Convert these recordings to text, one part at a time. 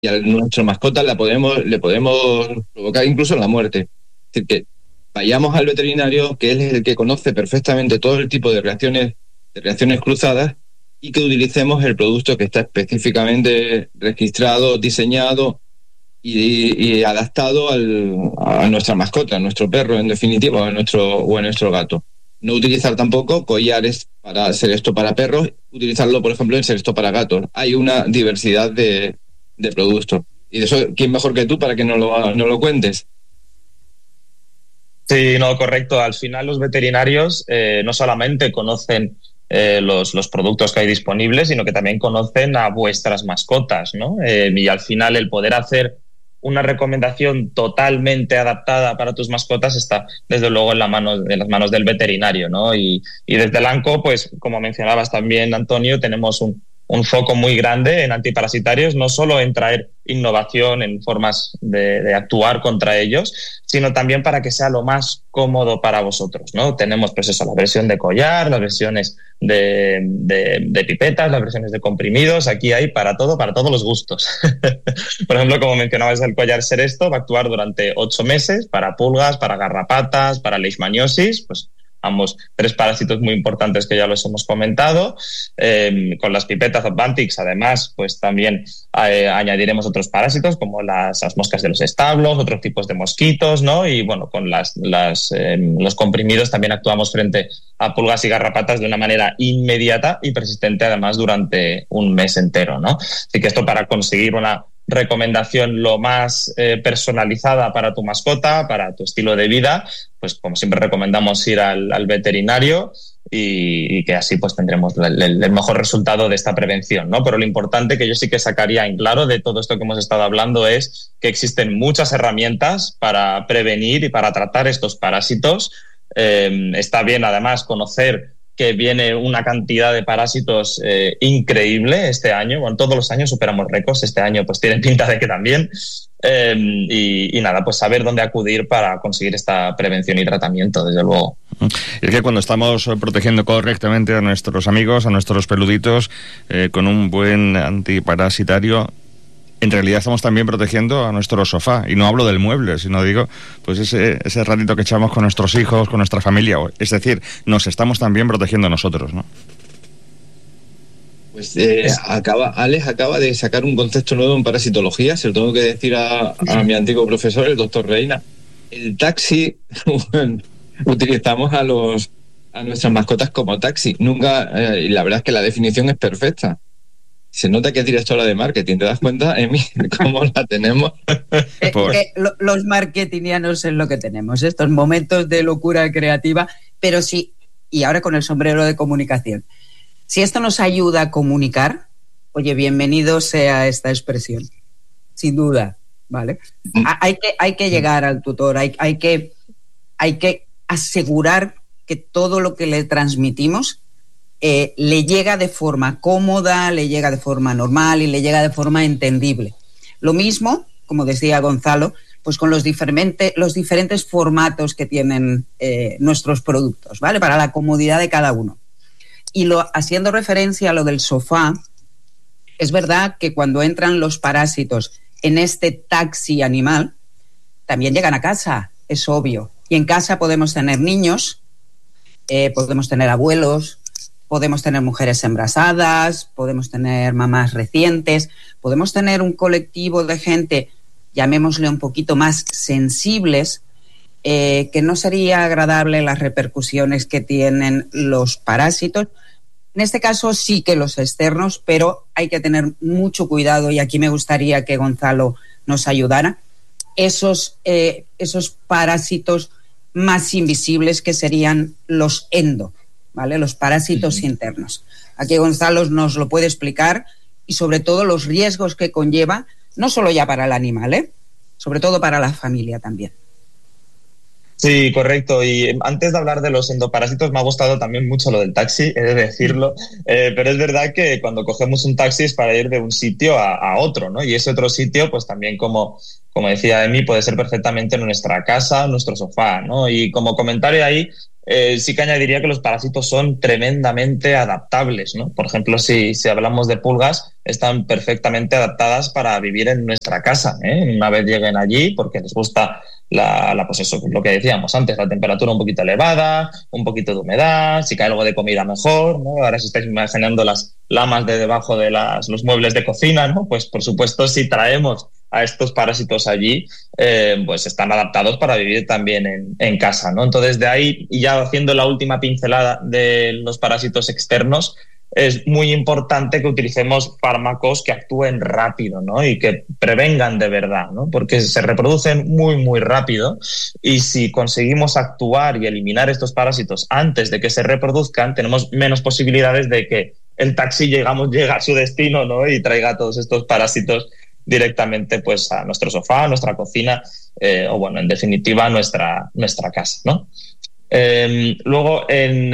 y a nuestra mascota le podemos provocar incluso la muerte. Es decir, que vayamos al veterinario, que él es el que conoce perfectamente todo el tipo de reacciones cruzadas, y que utilicemos el producto que está específicamente registrado, diseñado y adaptado a nuestra mascota, a nuestro perro, en definitiva, o a nuestro gato. No utilizar tampoco collares para Seresto para perros, utilizarlo, por ejemplo, en Seresto para gatos. Hay una diversidad de productos. Y de eso, ¿quién mejor que tú para que no lo cuentes? Sí, no, correcto. Al final los veterinarios no solamente conocen los productos que hay disponibles, sino que también conocen a vuestras mascotas, ¿no? Y al final el poder hacer una recomendación totalmente adaptada para tus mascotas está desde luego en las manos del veterinario, ¿no? Y desde el ANCO, pues como mencionabas también, Antonio, tenemos un foco muy grande en antiparasitarios, no solo en traer innovación en formas de actuar contra ellos, sino también para que sea lo más cómodo para vosotros, ¿no? Tenemos pues eso, la versión de collar, las versiones de pipetas, las versiones de comprimidos, aquí hay para todos los gustos. Por ejemplo, como mencionabas, el collar Seresto va a actuar durante 8 meses para pulgas, para garrapatas, para leishmaniosis, pues ambos 3 parásitos muy importantes que ya los hemos comentado. Con las pipetas Advantix, además, pues también añadiremos otros parásitos como las moscas de los establos, otros tipos de mosquitos, ¿no? Y bueno, con los comprimidos también actuamos frente a pulgas y garrapatas de una manera inmediata y persistente, además, durante un mes entero, ¿no? Así que esto para conseguir una recomendación lo más personalizada para tu mascota, para tu estilo de vida, pues como siempre recomendamos ir al veterinario y que así pues tendremos el mejor resultado de esta prevención, ¿no? Pero lo importante que yo sí que sacaría en claro de todo esto que hemos estado hablando es que existen muchas herramientas para prevenir y para tratar estos parásitos. Está bien además conocer que viene una cantidad de parásitos increíble este año. Bueno, todos los años superamos récords, este año pues tiene pinta de que también. Y nada, pues saber dónde acudir para conseguir esta prevención y tratamiento, desde luego. Es que cuando estamos protegiendo correctamente a nuestros amigos, a nuestros peluditos, con un buen antiparasitario, en realidad estamos también protegiendo a nuestro sofá. Y no hablo del mueble, sino digo, pues ese ratito que echamos con nuestros hijos, con nuestra familia. Es decir, nos estamos también protegiendo a nosotros, ¿no? Pues Alex acaba de sacar un concepto nuevo en parasitología, se lo tengo que decir a mi antiguo profesor, el doctor Reina. El taxi, bueno, utilizamos a nuestras mascotas como taxi. Nunca, y la verdad es que la definición es perfecta. Se nota que es directora de marketing, ¿te das cuenta, Emi, cómo la tenemos? Los marketingianos es lo que tenemos, estos momentos de locura creativa, pero sí, y ahora con el sombrero de comunicación. Si esto nos ayuda a comunicar, oye, bienvenido sea esta expresión, sin duda, ¿vale? Hay que llegar al tutor, hay que asegurar que todo lo que le transmitimos le llega de forma cómoda, le llega de forma normal y le llega de forma entendible. Lo mismo, como decía Gonzalo, pues con los diferentes formatos que tienen nuestros productos, ¿vale? Para la comodidad de cada uno. Y haciendo referencia a lo del sofá, es verdad que cuando entran los parásitos en este taxi animal, también llegan a casa, es obvio. Y en casa podemos tener niños, podemos tener abuelos, podemos tener mujeres embarazadas, podemos tener mamás recientes, podemos tener un colectivo de gente, llamémosle un poquito más sensibles, que no sería agradable las repercusiones que tienen los parásitos. En este caso sí que los externos, pero hay que tener mucho cuidado y aquí me gustaría que Gonzalo nos ayudara. Esos parásitos más invisibles que serían los endo, ¿vale? Los parásitos internos. Aquí Gonzalo nos lo puede explicar y sobre todo los riesgos que conlleva, no solo ya para el animal, sobre todo para la familia también. Sí, correcto. Y antes de hablar de los endoparásitos, me ha gustado también mucho lo del taxi, he de decirlo. Pero es verdad que cuando cogemos un taxi es para ir de un sitio a otro, ¿no? Y ese otro sitio, pues también como decía Emi, puede ser perfectamente nuestra casa, nuestro sofá, ¿no? Y como comentario ahí, sí que añadiría que los parásitos son tremendamente adaptables, ¿no? Por ejemplo, si hablamos de pulgas, están perfectamente adaptadas para vivir en nuestra casa, ¿eh? Una vez lleguen allí, porque les gusta pues eso, lo que decíamos antes, la temperatura un poquito elevada, un poquito de humedad, si cae algo de comida mejor, ¿no? Ahora si estáis imaginando las lamas de debajo de los muebles de cocina, ¿no? Pues por supuesto, si traemos a estos parásitos allí, pues están adaptados para vivir también en casa, ¿no? Entonces, de ahí, y ya haciendo la última pincelada de los parásitos externos, es muy importante que utilicemos fármacos que actúen rápido, ¿no? Y que prevengan de verdad, ¿no? Porque se reproducen muy, muy rápido y si conseguimos actuar y eliminar estos parásitos antes de que se reproduzcan, tenemos menos posibilidades de que el taxi llegue a su destino, ¿no? Y traiga todos estos parásitos directamente pues a nuestro sofá, a nuestra cocina o bueno, en definitiva a nuestra casa, ¿no? Luego,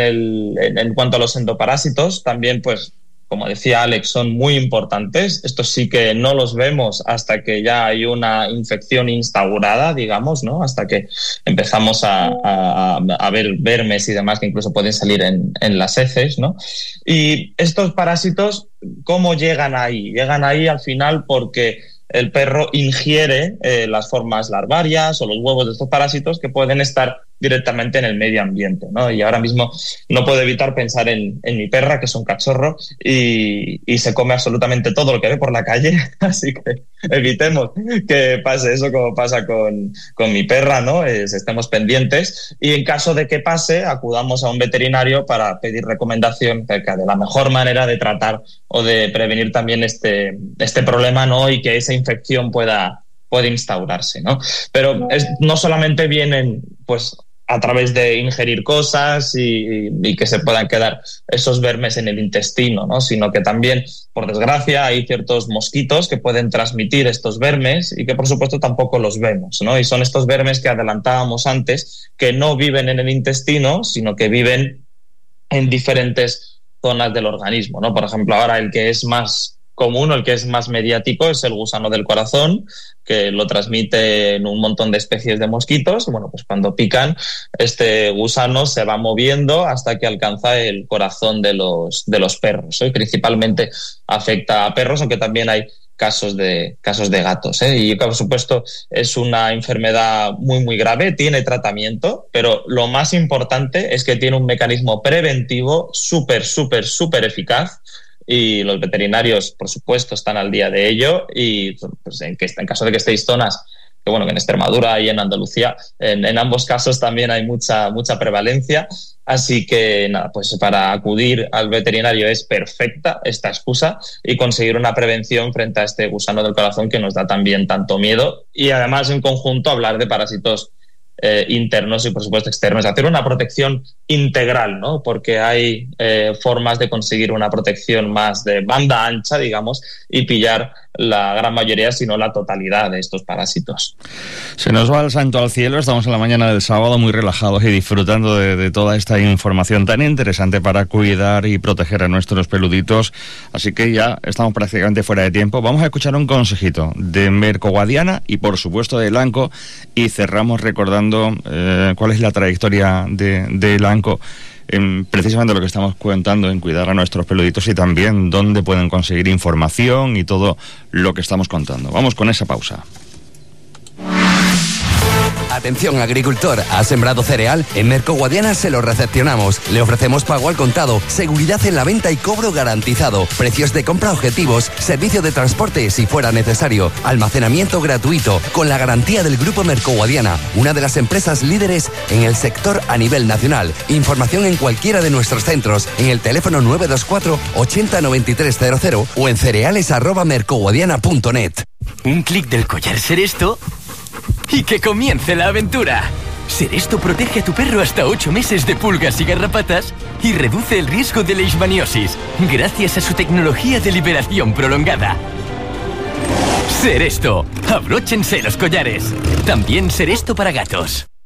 en cuanto a los endoparásitos, también, pues, como decía Alex, son muy importantes. Estos sí que no los vemos hasta que ya hay una infección instaurada, digamos, ¿no? Hasta que empezamos a ver vermes y demás que incluso pueden salir en las heces, ¿no? Y estos parásitos, ¿cómo llegan ahí? Llegan ahí al final porque el perro ingiere las formas larvarias o los huevos de estos parásitos que pueden estar directamente en el medio ambiente, ¿no? Y ahora mismo no puedo evitar pensar en mi perra, que es un cachorro, y se come absolutamente todo lo que ve por la calle, así que evitemos que pase eso como pasa con mi perra, ¿no? Estemos pendientes y en caso de que pase, acudamos a un veterinario para pedir recomendación acerca de la mejor manera de tratar o de prevenir también este problema, ¿no? Y que esa infección pueda instaurarse, ¿no? Pero no solamente vienen, pues, a través de ingerir cosas y que se puedan quedar esos vermes en el intestino, ¿no? Sino que también, por desgracia, hay ciertos mosquitos que pueden transmitir estos vermes y que, por supuesto, tampoco los vemos, ¿no? Y son estos vermes que adelantábamos antes, que no viven en el intestino, sino que viven en diferentes zonas del organismo, ¿no? Por ejemplo, ahora el que es más común, el que es más mediático, es el gusano del corazón, que lo transmite en un montón de especies de mosquitos. Bueno, pues cuando pican, este gusano se va moviendo hasta que alcanza el corazón de los perros, ¿eh? Principalmente afecta a perros, aunque también hay casos de gatos, ¿eh? Y por supuesto es una enfermedad muy, muy grave, tiene tratamiento, pero lo más importante es que tiene un mecanismo preventivo súper, súper, súper eficaz. Y los veterinarios, por supuesto, están al día de ello y pues, en caso de que estéis zonas, que bueno, que en Extremadura y en Andalucía, en ambos casos también hay mucha prevalencia. Así que nada, pues para acudir al veterinario es perfecta esta excusa y conseguir una prevención frente a este gusano del corazón que nos da también tanto miedo. Y además, en conjunto, hablar de parásitos internos y por supuesto externos, hacer una protección integral, ¿no? Porque hay formas de conseguir una protección más de banda ancha, digamos, y pillar la gran mayoría, si no la totalidad de estos parásitos. Se nos va el santo al cielo, estamos en la mañana del sábado muy relajados y disfrutando de toda esta información tan interesante para cuidar y proteger a nuestros peluditos, así que ya estamos prácticamente fuera de tiempo. Vamos a escuchar un consejito de Merco Guadiana y por supuesto de Elanco y cerramos recordando cuál es la trayectoria de Elanco, precisamente lo que estamos contando en cuidar a nuestros peluditos y también dónde pueden conseguir información y todo lo que estamos contando. Vamos con esa pausa. Atención agricultor, ¿ha sembrado cereal? En Merco Guadiana se lo recepcionamos. Le ofrecemos pago al contado, seguridad en la venta y cobro garantizado, precios de compra objetivos, servicio de transporte si fuera necesario, almacenamiento gratuito, con la garantía del Grupo Merco Guadiana, una de las empresas líderes en el sector a nivel nacional. Información en cualquiera de nuestros centros, en el teléfono 924 80 9300 o en cereales@mercoguadiana.net. Un clic del collar Seresto y que comience la aventura. Seresto protege a tu perro hasta 8 meses de pulgas y garrapatas y reduce el riesgo de leishmaniosis gracias a su tecnología de liberación prolongada. Seresto, abróchense los collares. También Seresto para gatos.